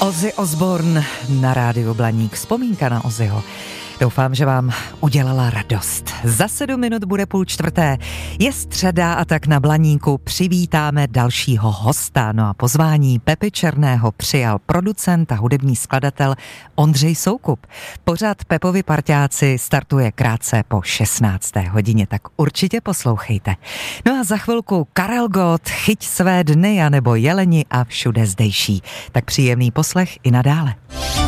Ozzy Osbourne na rádiu Blaník. Vzpomínka na Ozzyho. Doufám, že vám udělala radost. Za 7 minut bude 3:30. Je středa a tak na Blaníku přivítáme dalšího hosta. No a pozvání Pepy Černého přijal producent a hudební skladatel Ondřej Soukup. Pořad Pepovi parťáci startuje krátce po 16. hodině, tak určitě poslouchejte. No a za chvilku Karel Gott, Chyť své dny, anebo Jeleni a všude zdejší. Tak příjemný poslech i nadále.